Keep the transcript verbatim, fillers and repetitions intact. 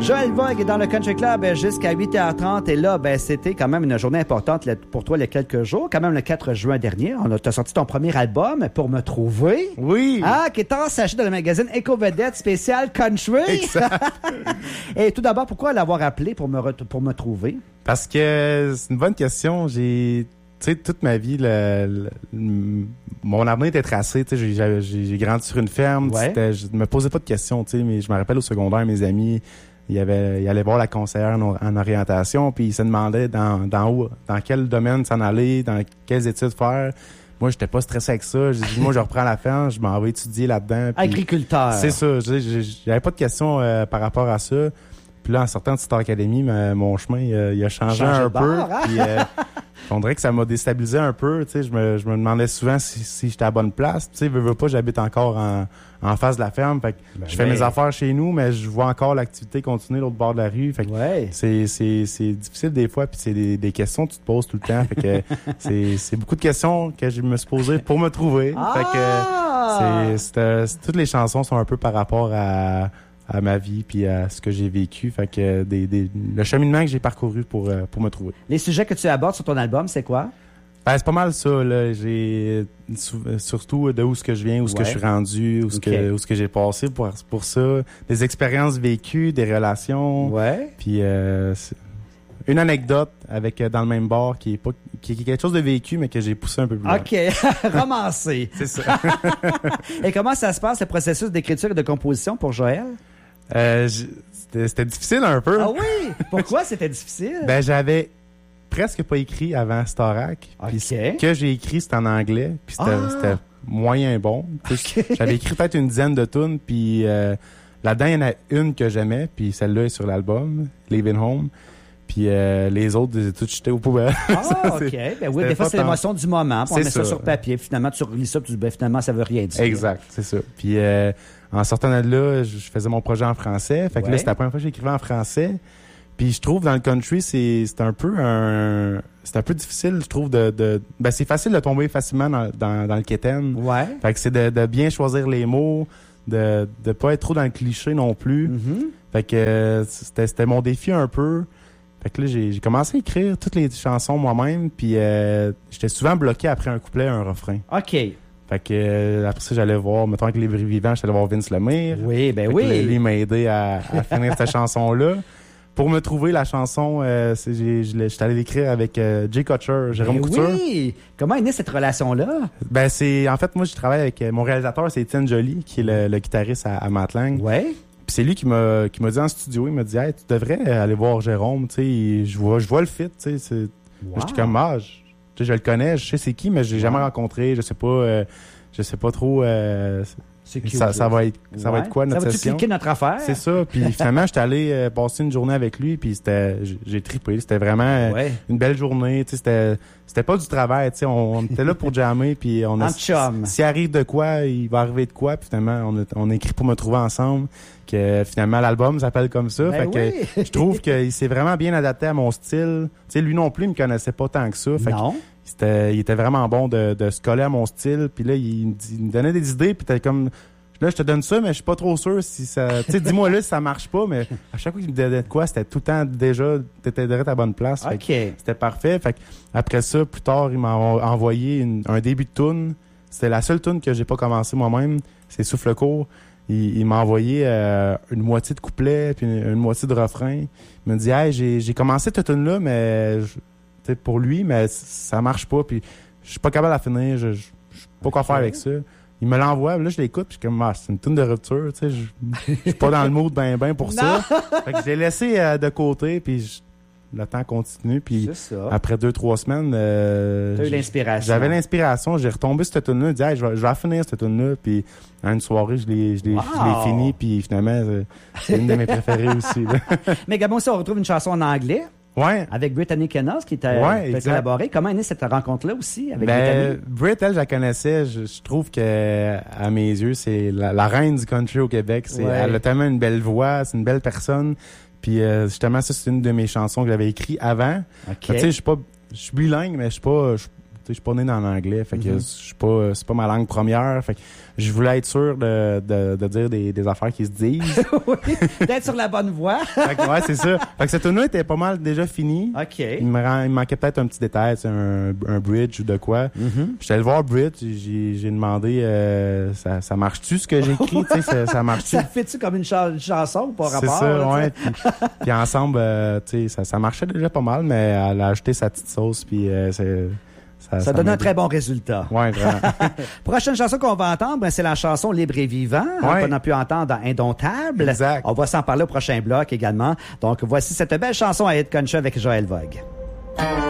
Joël Vogue est dans le Country Club jusqu'à huit heures trente. Et là, ben, c'était quand même une journée importante pour toi il y a quelques jours. Quand même le quatre juin dernier, on a, t'as sorti ton premier album, Pour me trouver. Oui. Ah, qui est en sachet dans le magazine Éco-Vedette spécial Country. Exact. Et tout d'abord, pourquoi l'avoir appelé pour me, re- pour me trouver? Parce que c'est une bonne question. J'ai, tu sais, toute ma vie, le, le- le- mon avenir était tracé. Tu sais, j'ai, j'ai, j'ai grandi sur une ferme. Ouais. C'était, je me posais pas de questions. Tu sais, mais je me rappelle au secondaire, mes amis, ils avaient, ils allaient voir la conseillère en, en orientation, puis ils se demandaient dans, dans où, dans quel domaine s'en aller, dans quelles études faire. Moi, j'étais pas stressé avec ça. J'ai dit, moi, je reprends la ferme, je m'en vais étudier là-dedans. Puis Agriculteur. c'est ça. Je- je- J'avais pas de questions euh, par rapport à ça. Puis là, en sortant de Star Academy, ma- mon chemin, il a, il a changé Changé un de peu. bord, hein? Puis, euh, on dirait que ça m'a déstabilisé un peu. Tu sais, je me, je me demandais souvent si, si j'étais à la bonne place. Tu sais, veux, veux pas, j'habite encore en, en face de la ferme. Fait que Ben je fais ouais. mes affaires chez nous, mais je vois encore l'activité continuer l'autre bord de la rue. Fait que Ouais. c'est, c'est, c'est difficile des fois, puis c'est des, des questions que tu te poses tout le temps. Fait que c'est, c'est beaucoup de questions que je me suis posées pour me trouver. Ah! Fait que c'est, c'est, euh, c'est- toutes les chansons sont un peu par rapport à, à ma vie puis à ce que j'ai vécu. Fait que des, des, le cheminement que j'ai parcouru pour, euh, pour me trouver. Les sujets que tu abordes sur ton album, c'est quoi? Ben, c'est pas mal ça, là. J'ai sou- surtout de où ce que je viens, où ce Ouais. que je suis rendu, où ce Ok. que où ce que j'ai passé pour pour ça, des expériences vécues, des relations. Ouais. Puis euh, c'est- une anecdote avec euh, dans le même bar qui est pas qui est quelque chose de vécu mais que j'ai poussé un peu plus loin. OK. Romancé. C'est ça. Et comment ça se passe, le processus d'écriture et de composition pour Joël? Euh, j- c'était c'était difficile un peu. Ah oui? Pourquoi c'était difficile? Ben j'avais presque pas écrit avant Starac. Puis OK. ce que j'ai écrit c'était en anglais, puis c'était Ah! c'était moyen bon. Tu sais, OK. J'avais écrit peut-être une dizaine de tunes, puis euh, là-dedans il y en a une que j'aimais, puis celle-là est sur l'album, Leaving Home. Puis euh, les autres, je les ai toutes jetées aux poubelles. Ah, Ça, OK. c'est- Ben oui, c'était des fois, pas c'est tant- l'émotion du moment. Puis on C'est met ça ça. sur papier. Puis finalement, tu relis ça. Puis tu dis, ben, finalement, ça veut rien dire. Exact, c'est ça. Puis euh, en sortant de là, je je faisais mon projet en français. Fait que Ouais. là, c'était la première fois que j'écrivais en français. Puis je trouve dans le country, c'est c'est un peu un c'est un peu difficile, je trouve de, de ben c'est facile de tomber facilement dans dans, dans le quétaine. Ouais. Fait que c'est de, de bien choisir les mots, de de pas être trop dans le cliché non plus. Mhm. Fait que euh, c'était c'était mon défi un peu. Fait que là j'ai j'ai commencé à écrire toutes les chansons moi-même, puis euh, j'étais souvent bloqué après un couplet, un refrain. OK. Fait que euh, après ça j'allais voir, mettons avec les vrais vivants, j'allais voir Vince Lemire. Oui, ben Fait que oui. lui m'a aidé à, à finir cette chanson-là. Pour me trouver la chanson, euh, c'est, j'ai, je l'ai- j'étais allé l'écrire avec euh, Jay Kutcher, Jérôme Ben Couture. oui. Comment est née cette relation-là? Ben c'est, en fait, moi je travaille avec euh, mon réalisateur, c'est Étienne Joly, qui est le, le guitariste à, à Matlang. Ouais. Puis c'est lui qui m'a, qui m'a dit en studio, il m'a dit, hey, tu devrais aller voir Jérôme, tu sais, il- je vois, je vois le fit, tu sais. C'est... Wow. J'étais comme, ah, je, tu sais, je le connais, je sais c'est qui, mais je l'ai jamais Ouais. rencontré, je sais pas, euh, je sais pas trop. Euh, C'est cute. ça, ça va être, ça va Ouais. être quoi notre Ça va-tu session? cliquer notre affaire? C'est ça. Puis finalement, j'étais allé euh, passer une journée avec lui, puis c'était, j'ai- j'ai trippé. C'était vraiment euh, Ouais. une belle journée. Tu sais, c'était, c'était pas du travail. Tu sais, on, on était là pour jammer, puis on a. En chum. S'il arrive de quoi, il va arriver de quoi. Puis finalement, on a, on a écrit pour me trouver ensemble. Que finalement, l'album s'appelle comme ça. Ben fait oui. que je trouve qu'il s'est vraiment bien adapté à mon style. Tu sais, lui non plus, il me connaissait pas tant que ça. Fait que Non. c'était, il était vraiment bon de, de se coller à mon style. Puis là, il me, dit- il me donnait des idées, puis t'es comme. Là, je te donne ça, mais je suis pas trop sûr si ça. Tu sais, dis-moi là si ça marche pas, mais à chaque fois qu'il me donnait de quoi, c'était tout le temps déjà, t'étais direct à la bonne place. Fait que OK. c'était parfait. Fait que après ça, plus tard, il m'a en- envoyé une- un début de tune. C'était la seule tune que j'ai pas commencé moi-même. C'est Souffle court. Il, il m'a envoyé euh, une moitié de couplet puis une, une moitié de refrain. Il m'a dit, hey, j'ai, j'ai commencé cette tune là, mais je- tu sais, pour lui, mais ça marche pas. Puis je suis pas capable à finir. Je, je, je sais pas quoi Ok. faire avec ça. Il me l'envoie, là je l'écoute, puis je suis comme, ah, c'est une tune de rupture, tu sais, je je suis pas dans le mood ben ben pour ça. Fait que je l'ai laissé euh, de côté, puis je- le temps continue, puis C'est ça. après deux, trois semaines, euh, T'as eu j- l'inspiration. j'avais l'inspiration, j'ai retombé cette tune-là, j'ai dit, hey, je vais, je vais finir cette tune-là, puis à une soirée, je l'ai, je l'ai, je l'ai Wow. fini, puis finalement, euh, c'est une de mes préférées aussi, là. Mais Gabon, ça, on retrouve une chanson en anglais Ouais. avec Brittany Kennels qui t'a Ouais, t'a exact. collaboré. Comment est née cette rencontre-là aussi avec Ben, Brittany? Brit, elle, je la connaissais. Je, je trouve que, à mes yeux, c'est la, la reine du country au Québec. C'est, Ouais. Elle a tellement une belle voix, c'est une belle personne. Puis euh, justement, ça, c'est une de mes chansons que j'avais écrite avant. OK. Tu sais, je suis pas, je suis bilingue, mais je suis pas, je- tu je suis pas né dans l'anglais, fait que Mhm. je suis pas, c'est pas ma langue première, fait que je voulais être sûr de, de, de dire des, des affaires qui se disent. Oui, d'être sur la bonne voie. Fait que, ouais, c'est ça. Fait que cette tune-là était pas mal déjà finie. OK. Il me, rend- il me manquait peut-être un petit détail, c'est un, un bridge ou de quoi. Mhm. J'étais allé voir Bridge, j'ai, j'ai demandé euh, ça, ça marche-tu ce que j'ai écrit, tu sais, ça, ça marche-tu? Ça fait-tu comme une, cha- une chanson ou pas C'est rapport? ça, là, ouais. tu sais? Puis, puis ensemble, euh, tu sais, ça, ça marchait déjà pas mal, mais elle a ajouté sa petite sauce, puis euh, c'est, ça, Ça donne un m'a- très bon résultat. Ouais, vraiment. Prochaine chanson qu'on va entendre, ben, c'est la chanson Libre et Vivant, hein, Ouais. qu'on a pu entendre dans Indomptable. Exact. On va s'en parler au prochain bloc également. Donc, voici cette belle chanson à Hit Country avec Joël Vogue.